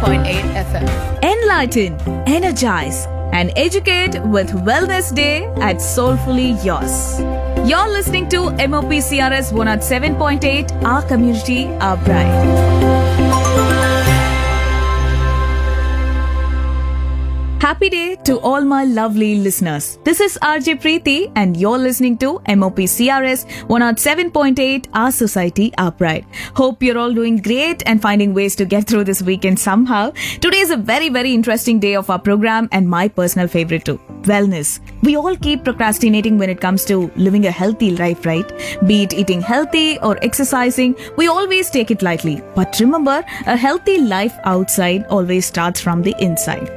107.8 FM. Enlighten, energize, and educate with Wellness Day at Soulfully Yours. You're listening to MOP CRS 107.8, our community, our pride. Happy day to all my lovely listeners. This is RJ Preeti and you're listening to MOP CRS 107.8, our society, our pride. Hope you're all doing great and finding ways to get through this weekend somehow. Today is a very, very interesting day of our program and my personal favorite too. Wellness. We all keep procrastinating when it comes to living a healthy life, right? Be it eating healthy or exercising, we always take it lightly. But remember, a healthy life outside always starts from the inside.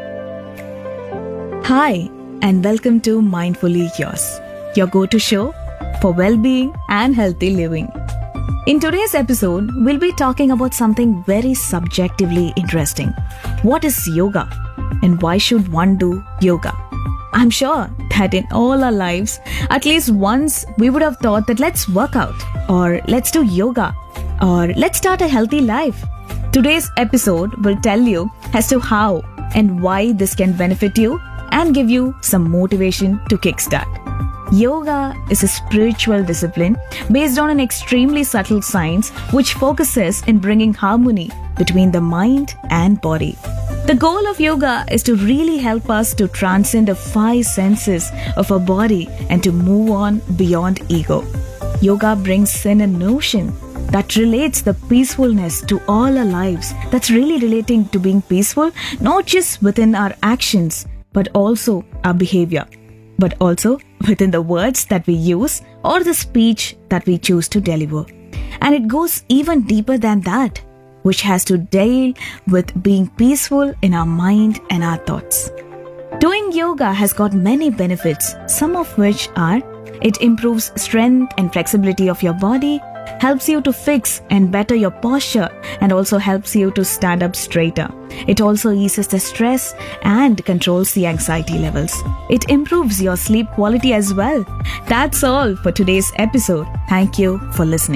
Hi, and welcome to Mindfully Yours, your go-to show for well-being and healthy living. In today's episode, we'll be talking about something very subjectively interesting. What is yoga? And why should one do yoga? I'm sure that in all our lives, at least once we would have thought that let's work out, or let's do yoga, or let's start a healthy life. Today's episode will tell you as to how and why this can benefit you and give you some motivation to kickstart. Yoga is a spiritual discipline based on an extremely subtle science which focuses in bringing harmony between the mind and body. The goal of yoga is to really help us to transcend the five senses of our body and to move on beyond ego. Yoga brings in a notion that relates the peacefulness to all our lives. That's really relating to being peaceful, not just within our actions, but also our behavior, but also within the words that we use or the speech that we choose to deliver. And it goes even deeper than that, which has to deal with being peaceful in our mind and our thoughts. Doing yoga has got many benefits, some of which are it improves strength and flexibility of your body, helps you to fix and better your posture, and also helps you to stand up straighter. It also eases the stress and controls the anxiety levels. It improves your sleep quality as well. That's all for today's episode. Thank you for listening.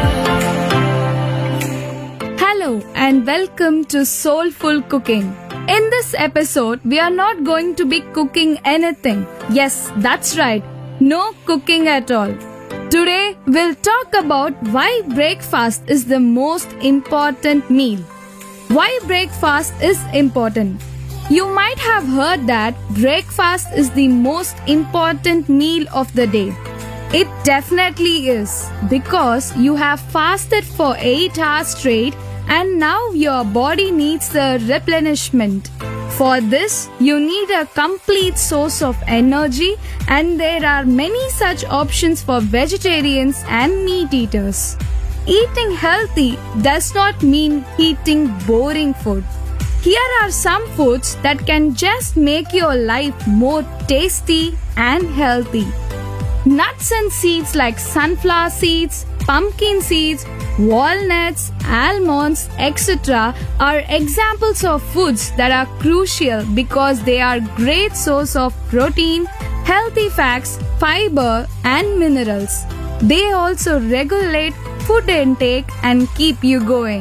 Hello and welcome to Soulful Cooking. In this episode, we are not going to be cooking anything. Yes, that's right. No cooking at all. Today, we'll talk about why breakfast is the most important meal. Why breakfast is important. You might have heard that breakfast is the most important meal of the day. It definitely is, because you have fasted for 8 hours straight and now your body needs the replenishment. For this, you need a complete source of energy, and there are many such options for vegetarians and meat eaters. Eating healthy does not mean eating boring food. Here are some foods that can just make your life more tasty and healthy. Nuts and seeds like sunflower seeds, pumpkin seeds, walnuts, almonds, etc. are examples of foods that are crucial because they are great source of protein, healthy fats, fiber and minerals. They also regulate food intake and keep you going.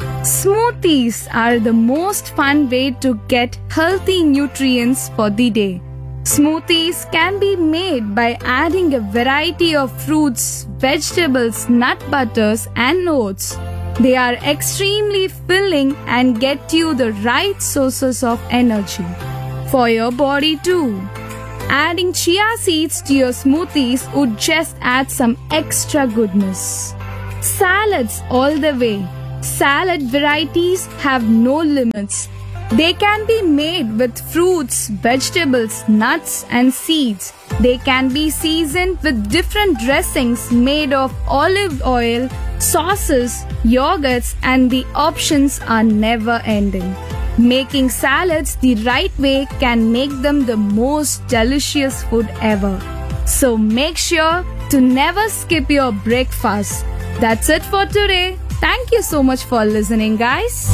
Smoothies are the most fun way to get healthy nutrients for the day. Smoothies can be made by adding a variety of fruits, vegetables, nut butters and oats. They are extremely filling and get you the right sources of energy for your body too. Adding chia seeds to your smoothies would just add some extra goodness. Salads all the way. Salad varieties have no limits. They can be made with fruits, vegetables, nuts and seeds. They can be seasoned with different dressings made of olive oil, sauces, yogurts, and the options are never ending. Making salads the right way can make them the most delicious food ever. So make sure to never skip your breakfast. That's it for today. Thank you so much for listening, guys.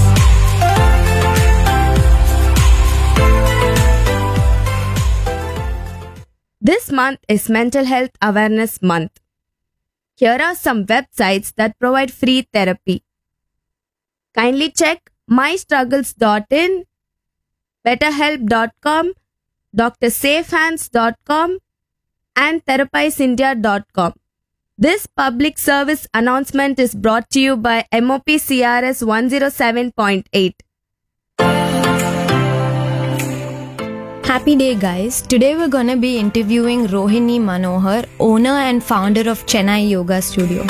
This month is Mental Health Awareness Month. Here are some websites that provide free therapy. Kindly check mystruggles.in, betterhelp.com, drsafehands.com, and therapizeindia.com. This public service announcement is brought to you by MOP CRS 107.8. Happy day, guys. Today we're gonna be interviewing Rohini Manohar, owner and founder of Chennai Yoga Studio.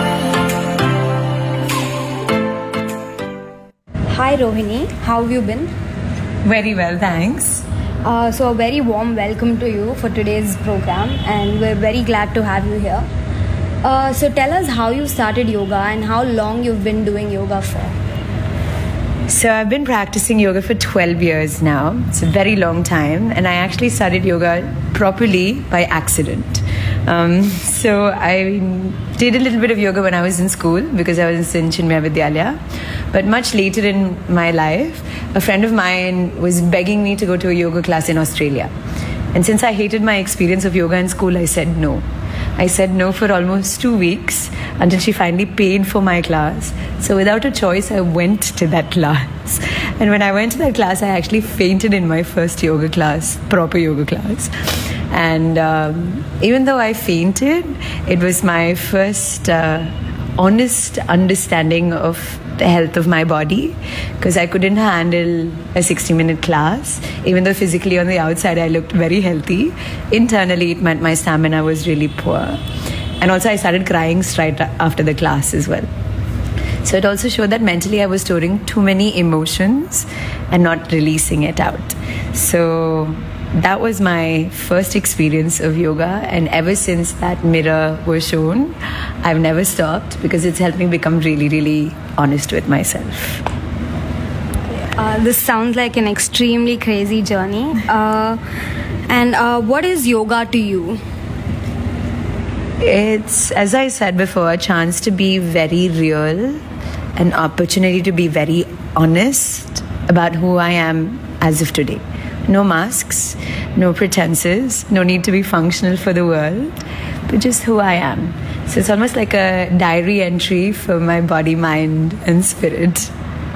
Hi Rohini, how have you been? Very well, thanks. So a very warm welcome to you for today's program, and we're very glad to have you here. So tell us how you started yoga and how long you've been doing yoga for. So I've been practicing yoga for 12 years now. It's a very long time, and I actually started yoga properly by accident. So I did a little bit of yoga when I was in school because I was in Chinmaya Vidyalaya. But much later in my life, a friend of mine was begging me to go to a yoga class in Australia. And since I hated my experience of yoga in school, I said no. I said no for almost 2 weeks until she finally paid for my class. So without a choice, I went to that class. And when I went to that class, I actually fainted in my first yoga class, proper yoga class. And even though I fainted, it was my first honest understanding of the health of my body, because I couldn't handle a 60-minute class. Even though physically on the outside I looked very healthy, internally it meant my stamina was really poor. And also I started crying straight after the class as well. So it also showed that mentally I was storing too many emotions and not releasing it out. So that was my first experience of yoga, and ever since that mirror was shown, I've never stopped because it's helped me become really, really honest with myself. This sounds like an extremely crazy journey. And what is yoga to you? It's, as I said before, a chance to be very real, an opportunity to be very honest about who I am as of today. No masks, no pretenses, no need to be functional for the world, but just who I am. So it's almost like a diary entry for my body, mind, and spirit.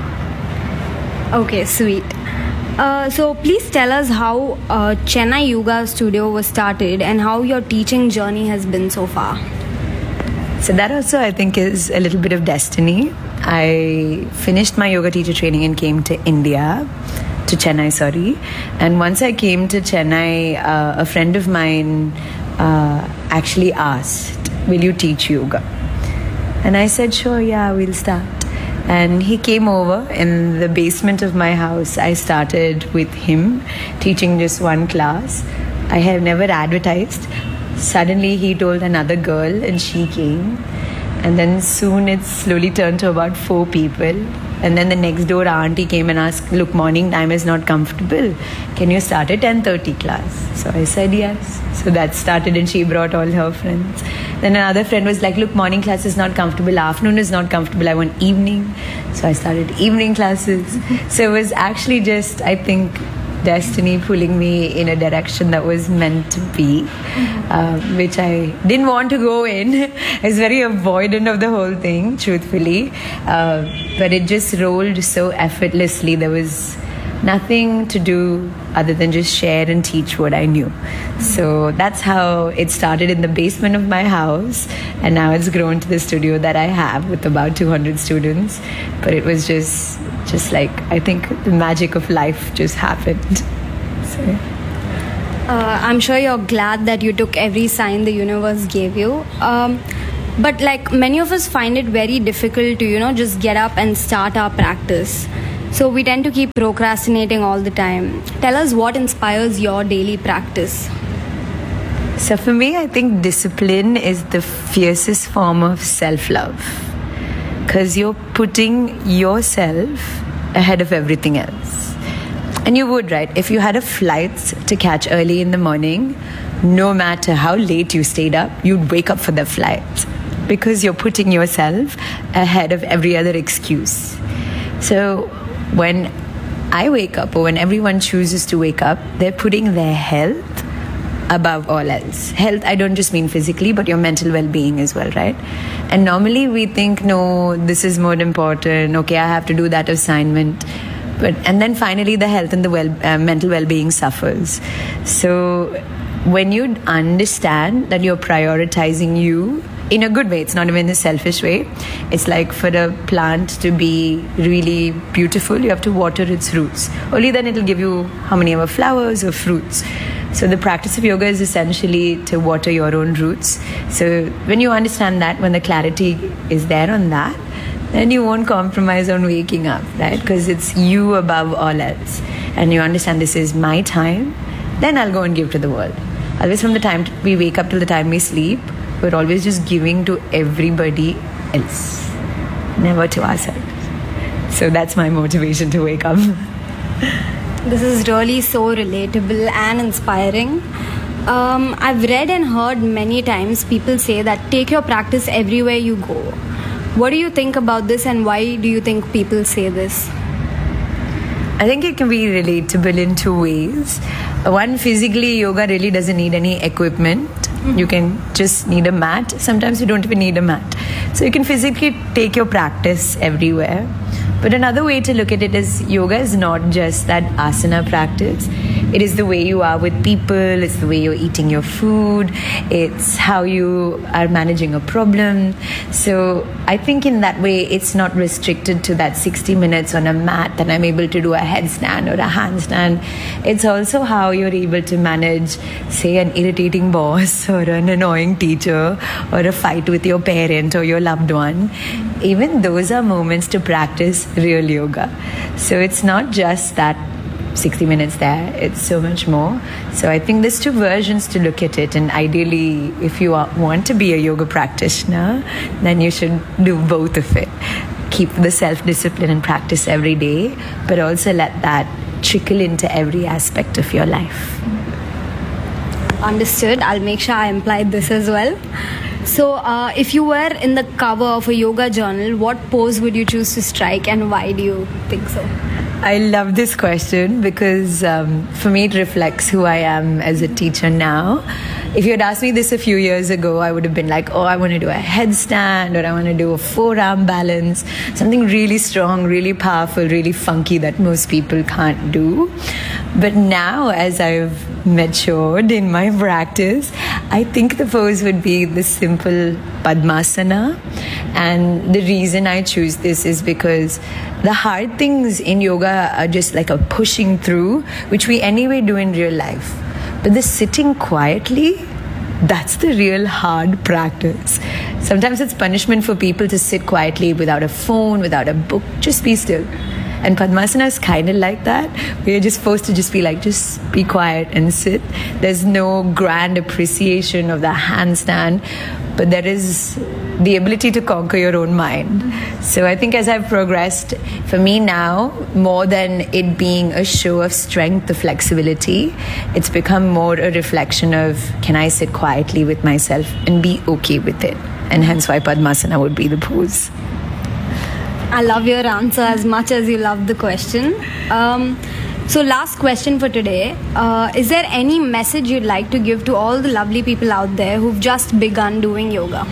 Okay, sweet. So please tell us how Chennai Yoga Studio was started and how your teaching journey has been so far. So that also, I think, is a little bit of destiny. I finished my yoga teacher training and came to Chennai. And once I came to Chennai, a friend of mine actually asked, will you teach yoga? And I said, sure, yeah, we'll start. And he came over in the basement of my house. I started with him, teaching just one class. I have never advertised. Suddenly he told another girl and she came. And then soon it slowly turned to about 4 people. And then the next door auntie came and asked, look, morning time is not comfortable. Can you start a 10:30 class? So I said yes. So that started, and she brought all her friends. Then another friend was like, look, morning class is not comfortable. Afternoon is not comfortable. I want evening. So I started evening classes. So it was actually just, I think, destiny pulling me in a direction that was meant to be, which I didn't want to go in. I was very avoidant of the whole thing, truthfully. But it just rolled so effortlessly. There was nothing to do other than just share and teach what I knew. So that's how it started, in the basement of my house, and now it's grown to the studio that I have with about 200 students. But it was just like, I think the magic of life just happened. So. I'm sure you're glad that you took every sign the universe gave you. But like many of us find it very difficult to, just get up and start our practice. So we tend to keep procrastinating all the time. Tell us what inspires your daily practice. So for me, I think discipline is the fiercest form of self-love. Because you're putting yourself ahead of everything else. And you would, right? If you had a flight to catch early in the morning, no matter how late you stayed up, you'd wake up for the flight. Because you're putting yourself ahead of every other excuse. So when I wake up, or when everyone chooses to wake up, they're putting their health above all else. Health, I don't just mean physically, but your mental well-being as well, right? And normally we think, no, this is more important. Okay, I have to do that assignment. And then finally the health and the mental well-being suffers. So when you understand that you're prioritizing you in a good way, it's not even in a selfish way. It's like for a plant to be really beautiful, you have to water its roots. Only then it'll give you how many ever flowers or fruits. So the practice of yoga is essentially to water your own roots. So when you understand that, when the clarity is there on that, then you won't compromise on waking up, right? Because it's you above all else. And you understand this is my time, then I'll go and give to the world. Always from the time we wake up till the time we sleep, we're always just giving to everybody else, never to ourselves. So that's my motivation to wake up. This is really so relatable and inspiring. I've read and heard many times people say that take your practice everywhere you go. What do you think about this, and why do you think people say this? I think it can be relatable in two ways. One, physically, yoga really doesn't need any equipment. You can just need a mat. Sometimes you don't even need a mat. So you can physically take your practice everywhere. But another way to look at it is yoga is not just that asana practice. It is the way you are with people. It's the way you're eating your food. It's how you are managing a problem. So I think in that way, it's not restricted to that 60 minutes on a mat that I'm able to do a headstand or a handstand. It's also how you're able to manage, say, an irritating boss or an annoying teacher or a fight with your parent or your loved one. Even those are moments to practice real yoga. So it's not just that 60 minutes there, it's so much more. So I think there's two versions to look at it, and ideally if you want to be a yoga practitioner, then you should do both of it. Keep the self-discipline and practice every day, but also let that trickle into every aspect of your life. Understood. I'll make sure I implied this as well. So if you were in the cover of a yoga journal, what pose would you choose to strike, and why do you think so? I love this question because for me it reflects who I am as a teacher now. If you had asked me this a few years ago, I would have been like, oh, I want to do a headstand, or I want to do a forearm balance, something really strong, really powerful, really funky that most people can't do. But now, as I've matured in my practice, I think the pose would be the simple Padmasana. And the reason I choose this is because the hard things in yoga are just like a pushing through, which we anyway do in real life. But the sitting quietly, that's the real hard practice. Sometimes it's punishment for people to sit quietly without a phone, without a book, just be still. And Padmasana is kind of like that. We're just forced to just be like, just be quiet and sit. There's no grand appreciation of the handstand, but there is the ability to conquer your own mind. So I think as I've progressed, for me now, more than it being a show of strength, the flexibility, it's become more a reflection of, can I sit quietly with myself and be okay with it? And hence why Padmasana would be the pose. I love your answer as much as you love the question. So last question for today. Is there any message you'd like to give to all the lovely people out there who've just begun doing yoga?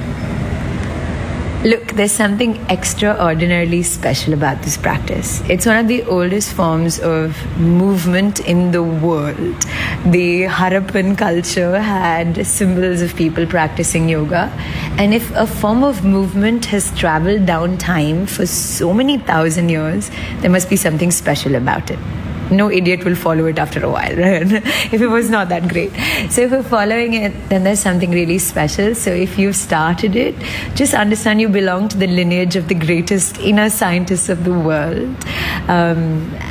Look, there's something extraordinarily special about this practice. It's one of the oldest forms of movement in the world. The Harappan culture had symbols of people practicing yoga. And if a form of movement has traveled down time for so many thousand years, there must be something special about it. No idiot will follow it after a while, right? If it was not that great. So if we're following it, then there's something really special. So if you've started it, just understand you belong to the lineage of the greatest inner scientists of the world.